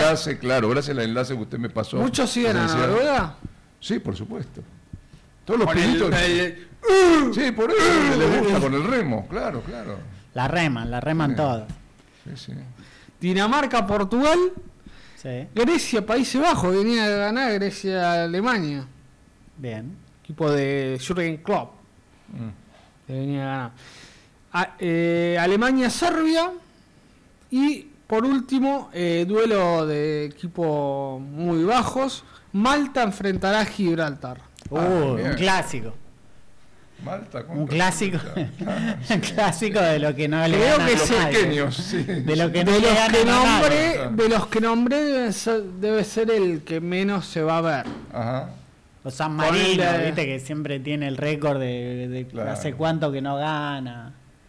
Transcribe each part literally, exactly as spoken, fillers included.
enlace, claro, gracias al enlace que usted me pasó. ¿Muchos siguen a Noruega? Sí, por supuesto. Todos los Por pibitos. el, el, Sí, por eso les gusta con el remo, claro, claro. La reman, la reman Sí. todos. Sí, sí. Dinamarca, Portugal, Sí, Grecia, Países Bajos, venía de ganar Grecia, Alemania. bien. Equipo de Jürgen Klopp, Mm. que venía a ganar. A- eh, Alemania, Serbia. Y por último, eh, duelo de equipos muy bajos. Malta enfrentará a Gibraltar. Uh, Ah, bien. un clásico. Malta, Un contra clásico. Gibraltar. Un clásico de lo que no le Creo gana que a sí. Los nadie. pequeños, sí. De lo que no De le los gana que a nadie. nombré, de los que nombré debe ser, debe ser el que menos se va a ver. Ajá. O San Marino, Ponele- viste que siempre tiene el récord de, de Claro. hace cuánto que no gana.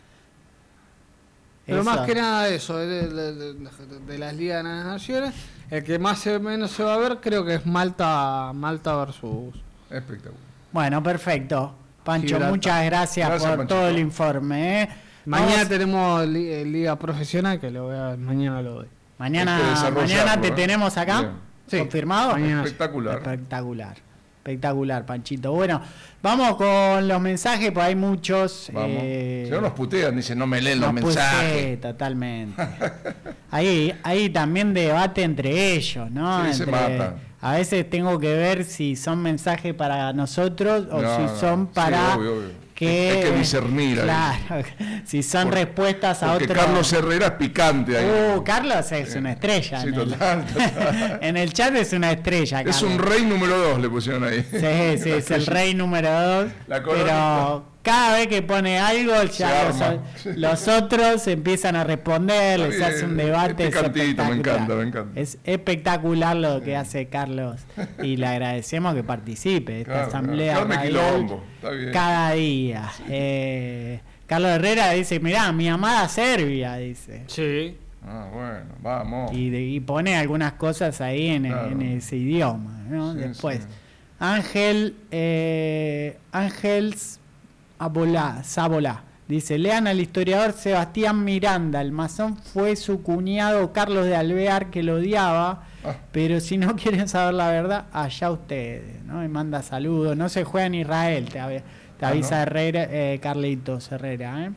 Pero Eso. más que nada eso, de, de- de- de- de las ligas de las naciones, el que más o menos se va a ver creo que es Malta, Malta versus. Espectacular. Bueno, perfecto. Pancho, Gibraltar. muchas gracias, Gracias, por Panchito. todo el informe. ¿eh? Mañana Vamos- tenemos li- eh, liga profesional que lo voy a, mañana lo doy. mañana, Hay que desarrollarlo, mañana te ¿eh? tenemos acá. Bien. Sí, ¿Confirmado? mañana. Espectacular. Espectacular. Espectacular, Panchito. Bueno, vamos con los mensajes, pues hay muchos. Vamos. eh, Si no nos putean, dicen, no me leen los no, pues, mensajes. sí, totalmente. Ahí hay también debate entre ellos, ¿no? Sí, se Entre- matan. A veces tengo que ver si son mensajes para nosotros o No, si no. son Sí, para obvio, obvio. que... Hay que discernir ahí. Claro, si son Por- respuestas a Porque otro... Carlos Herrera es picante ahí. Uh, Carlos es una estrella. Sí, en, el, total, total. en el chat es una estrella. Es Carlos. un rey número dos, le pusieron ahí. Sí, sí, es el rey número dos. La corona. Pero cada vez que pone algo, Se ya los, arma. los otros empiezan a responder, Está les bien, hace un es debate. picantito, me espectacular. encanta, me encanta. Es espectacular lo que hace Carlos. Y le agradecemos que participe de esta Claro, asamblea claro. Carme radial quilombo, está bien. cada día. Eh, Carlos Herrera dice, mirá, mi amada Serbia, dice. Sí. Ah, bueno, vamos. Y, de- y pone algunas cosas ahí en, Claro. en ese idioma, ¿no? Sí, Después, sí. Ángel, eh, Ángel Sabolá, Sabolá, dice, lean al historiador Sebastián Miranda, el masón fue su cuñado Carlos de Alvear que lo odiaba, Ah. pero si no quieren saber la verdad, allá ustedes, ¿no? Y manda saludos, no se juega en Israel, te, av- te Ah, avisa ¿no? Herrera, eh, Carlitos Herrera, ¿eh?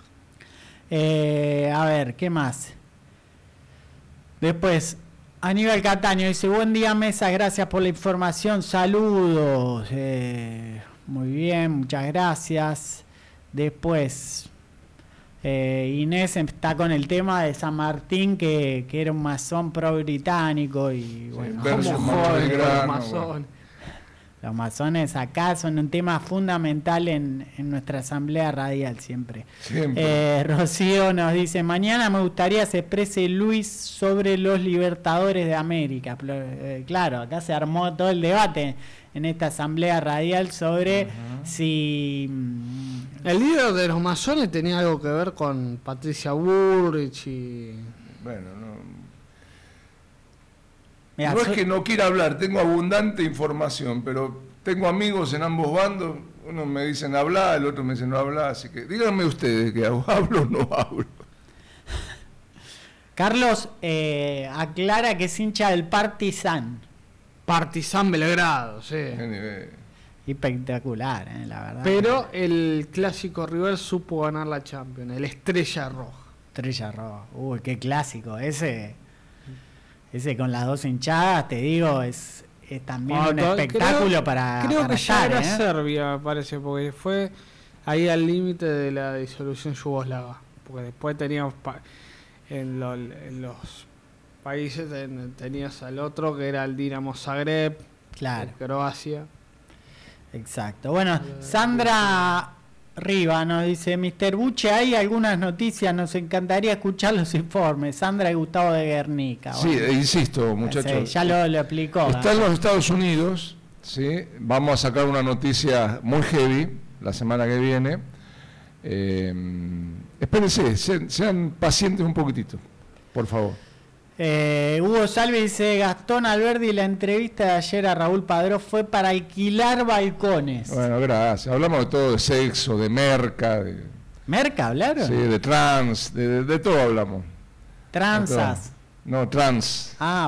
Eh, a ver, ¿qué más? Después, Aníbal Cataño dice, buen día mesa, gracias por la información, saludos. Eh, muy bien, muchas gracias. Después, eh, Inés está con el tema de San Martín, que, que era un masón pro-británico y bueno, versus ¿Cómo Manuel joden con los Belgrano, masones? los masones acá son un tema fundamental en, en nuestra asamblea radial siempre. Siempre. Eh, Rocío nos dice, mañana me gustaría se exprese Luis sobre los Libertadores de América. Pl- eh, claro, acá se armó todo el debate en esta asamblea radial sobre Ajá. si... mm, El líder de los masones tenía algo que ver con Patricia Bullrich y. Bueno, no. Mirá, no es so- que no quiera hablar, tengo abundante información, pero tengo amigos en ambos bandos. Uno me dicen hablar, el otro me dice no hablar, así que díganme ustedes que hablo o no hablo. Carlos eh, aclara que es hincha del Partizan. Partizan Belgrado, sí. Qué nivel. Espectacular, eh, la verdad. Pero el clásico rival supo ganar la Champions, el Estrella Roja. Estrella Roja. Uy, qué clásico. Ese, ese con las dos hinchadas, te digo, es, es también Ah, un to- espectáculo creo- para Creo para que ya estar, era ¿eh? Serbia, me parece, porque fue ahí al límite de la disolución yugoslava. Porque después teníamos pa- en, lo- en los países ten- tenías al otro que era el Dinamo Zagreb, Claro, de Croacia. exacto. Bueno, Sandra Riva nos dice, mister Buche, hay algunas noticias, nos encantaría escuchar los informes. Sandra y Gustavo de Guernica. Sí, Bueno, e insisto, muchachos. sí, ya lo, lo explicó. Está en los Estados Unidos, ¿sí? Vamos a sacar una noticia muy heavy la semana que viene. Eh, espérense, sean, sean pacientes un poquitito, por favor. Eh, Hugo Salvi dice, Gastón Alberdi, la entrevista de ayer a Raúl Padró fue para alquilar balcones. Bueno, gracias. Hablamos de todo, de sexo, de merca, de, ¿Merca hablaron? sí, de trans, de, de- de todo hablamos. Tranzas. No, trans. Ah,